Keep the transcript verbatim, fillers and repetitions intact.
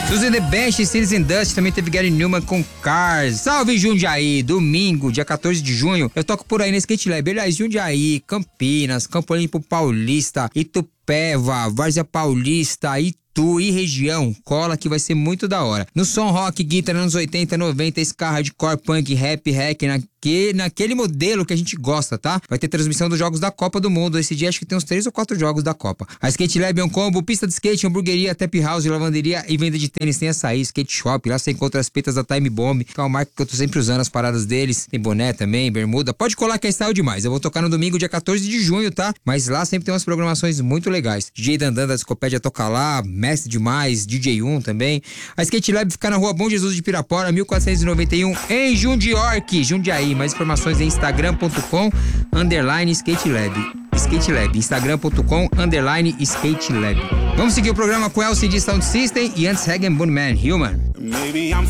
Suzy The Bench, Citizen Dust, também teve Gary Newman com Cars. Salve Jundiaí, domingo, dia quatorze de junho, eu toco por aí na Skate Lab. Aliás, Jundiaí, Campinas, Campo Limpo Paulista, Itupeva, Várzea Paulista, Itu e região, cola que vai ser muito da hora. No som rock, guitarra anos oitenta, noventa, ska, hardcore, punk, rap, hack, naque, naquele modelo que a gente gosta, tá? Vai ter transmissão dos jogos da Copa do Mundo. Esse dia acho que tem uns três ou quatro jogos da Copa. A Skate Lab é um combo, pista de skate, hamburgueria, tap house, lavanderia e venda de tênis. Tem açaí, skate shop. Lá você encontra as petas da Time Bomb, que é uma marca que eu tô sempre usando as paradas deles. Tem boné também, bermuda. Pode colar que é style demais. Eu vou tocar no domingo, dia quatorze de junho, tá? Mas lá sempre tem umas programações muito legais. D J Dandan da Discopédia toca lá, mestre demais, D J um também. A Skate Lab fica na rua Bom Jesus de Pirapora, mil quatrocentos e noventa e um, em Jundiorque, Jundiaí. Mais informações em instagram ponto com underline Skate Lab. Skate Lab, instagram ponto com underline Skate Lab. Vamos seguir o programa com L C D Sound System e antes Hagen Bunman, Human.